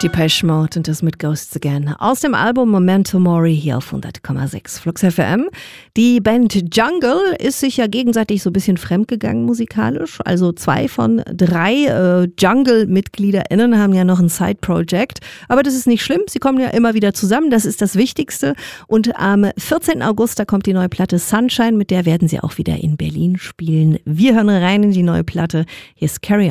Depeche Mode und das mit Ghosts Again. Aus dem Album Memento Mori hier auf 100,6 Flux FM. Die Band Jungle ist sich ja gegenseitig so ein bisschen fremdgegangen musikalisch. Also 2 von 3 Jungle-MitgliederInnen haben ja noch ein Side-Project. Aber das ist nicht schlimm, sie kommen ja immer wieder zusammen, das ist das Wichtigste. Und am 14. August, da kommt die neue Platte Sunshine, mit der werden sie auch wieder in Berlin spielen. Wir hören rein in die neue Platte. Hier ist Carry On.